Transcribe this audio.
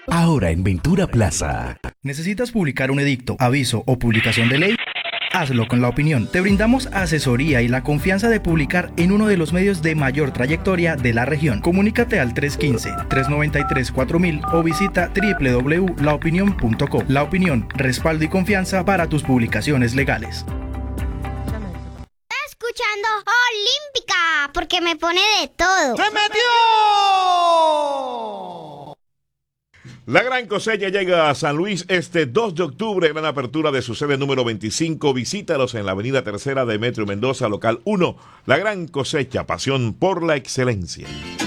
Ahora en Ventura Plaza. ¿Necesitas publicar un edicto, aviso o publicación de ley? Hazlo con La Opinión. Te brindamos asesoría y la confianza de publicar en uno de los medios de mayor trayectoria de la región. Comunícate al 315-393-4000 o visita www.laopinion.co. La Opinión, respaldo y confianza para tus publicaciones legales. Escuchando Olímpica, porque me pone de todo. ¡Se metió! La gran cosecha llega a San Luis este 2 de octubre, gran apertura de su sede número 25. Visítalos en la avenida Tercera de Metro Mendoza, local 1. La gran cosecha, pasión por la excelencia.